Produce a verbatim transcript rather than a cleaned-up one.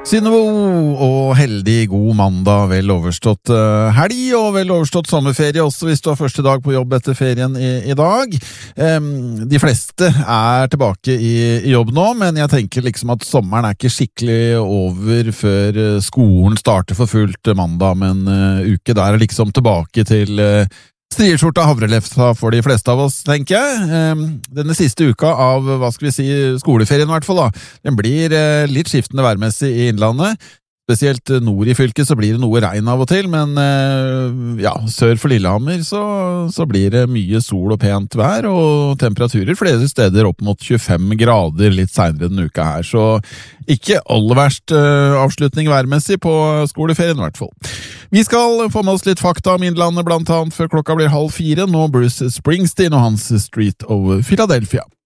Synnevo og heldig god mandag, vel overstått uh, helg og vel overstått sommerferie også hvis du har første dag på jobb etter ferien i, i dag. Um, de fleste er tilbake i, i jobb nå, men jeg tenker liksom at sommeren er ikke skikkelig over før skolen starter for fullt mandag, men uh, uke der er liksom tilbake til uh, strieskjorta havrelefsa for de fleste av oss, tenker jeg. Denne siste uka av, hva skal vi si, skoleferien i hvert fall da, den blir litt skiftende værmessig i innlandet. Spesielt nord i fylket så blir det noe regn av og til, men ja, sør for Lillehammer så, så blir det mye sol og pent vær, og temperaturer flere steder opp mot tjuefem grader litt senere denne uka her, så ikke aller verst avslutning værmessig på skoleferien i hvert fall. Vi skal få med oss litt fakta om innlandet blant annet før klokka blir halv fire, nå Bruce Springsteen og hans Street of Philadelphia.